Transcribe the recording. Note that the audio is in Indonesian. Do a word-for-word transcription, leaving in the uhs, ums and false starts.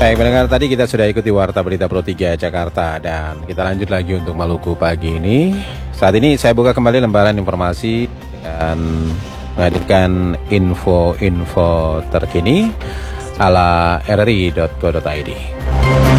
Baik pendengar, tadi kita sudah ikuti Warta Berita Pro tiga Jakarta dan kita lanjut lagi untuk Maluku pagi ini. Saat ini saya buka kembali lembaran informasi dan menghadirkan info-info terkini ala r r i dot co dot i d.